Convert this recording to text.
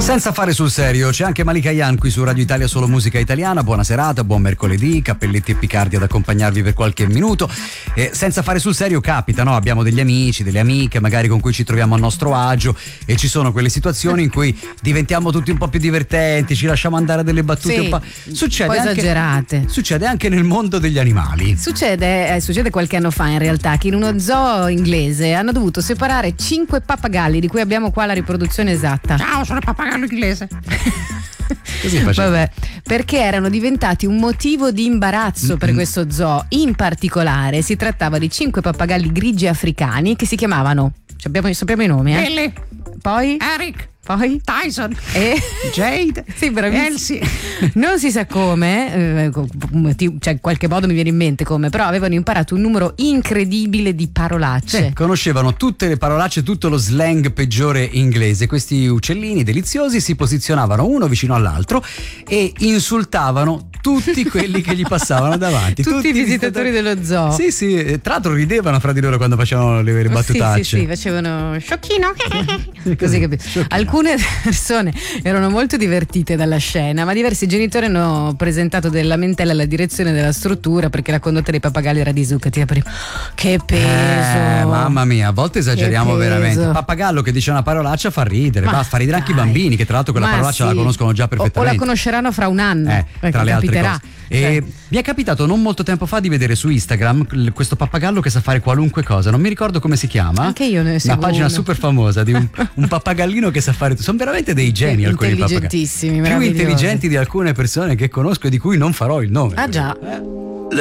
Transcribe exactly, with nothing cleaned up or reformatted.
Senza fare sul serio, c'è anche Malika Yan qui su Radio Italia Solo Musica Italiana. Buona serata, buon mercoledì, Cappelletti e Picardi ad accompagnarvi per qualche minuto. E senza fare sul serio capita, no? Abbiamo degli amici, delle amiche magari con cui ci troviamo a nostro agio e ci sono quelle situazioni in cui diventiamo tutti un po' più divertenti, ci lasciamo andare a delle battute sì, un po', succede un po' anche, esagerate. Succede anche nel mondo degli animali. Succede, eh, succede qualche anno fa in realtà che in uno zoo inglese hanno dovuto separare cinque pappagalli, di cui abbiamo qua la riproduzione esatta. Ciao, sono il pappagallo inglese. Così faceva. Vabbè, perché erano diventati un motivo di imbarazzo per questo zoo. In particolare si trattava di cinque pappagalli grigi africani che si chiamavano, sappiamo, sappiamo i nomi, eh? Billy, Poi Eric, Poi Tyson e Jade, sì, bravissimo. Elsie. Non si sa come, eh, cioè in qualche modo mi viene in mente come, però avevano imparato un numero incredibile di parolacce. Sì, conoscevano tutte le parolacce, tutto lo slang peggiore inglese. Questi uccellini deliziosi si posizionavano uno vicino all'altro e insultavano tutti quelli che gli passavano davanti. Tutti, tutti i visitatori dello zoo. Sì, sì, tra l'altro ridevano fra di loro quando facevano le, le battutacce. Sì, sì, sì, facevano sciocchino. Sì, così, capito? Alcune persone erano molto divertite dalla scena, ma diversi genitori hanno presentato delle lamentele alla direzione della struttura perché la condotta dei pappagalli era di zucca. Che peso! Eh, mamma mia, a volte esageriamo veramente. Il pappagallo che dice una parolaccia fa ridere, ma fa ridere anche i bambini che tra l'altro quella ma parolaccia sì. la conoscono già perfettamente. O, o la conosceranno fra un anno, eh, tra le altre capiterà. cose. E mi è capitato non molto tempo fa di vedere su Instagram questo pappagallo che sa fare qualunque cosa, non mi ricordo come si chiama. Anche io ne seguo una pagina uno. super famosa di un, un pappagallino che sa fare, sono veramente dei geni alcuni pappagalli, intelligentissimi, più meravigliosi. intelligenti di alcune persone che conosco e di cui non farò il nome. Ah già. Eh.